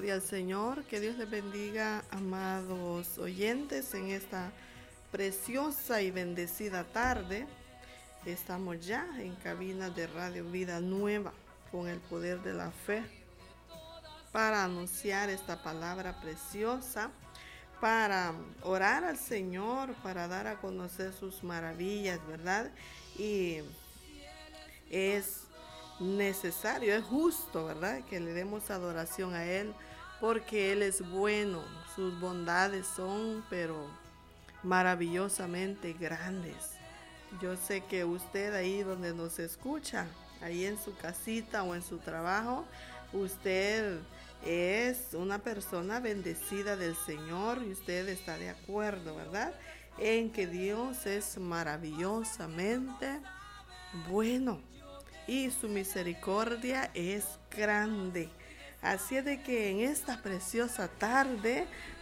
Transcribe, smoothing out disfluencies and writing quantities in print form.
Gloria al Señor. Que Dios les bendiga, amados oyentes, en esta preciosa y bendecida tarde. Estamos ya en cabina de Radio Vida Nueva con el poder de la fe para anunciar esta palabra preciosa, para orar al Señor, para dar a conocer sus maravillas, ¿verdad? Y es necesario, es justo, ¿verdad? Que le demos adoración a Él, porque Él es bueno, sus bondades son, pero maravillosamente grandes. Yo sé que usted ahí donde nos escucha, ahí en su casita o en su trabajo, usted es una persona bendecida del Señor y usted está de acuerdo, ¿verdad? En que Dios es maravillosamente bueno y su misericordia es grande. Así es de que en esta preciosa tarde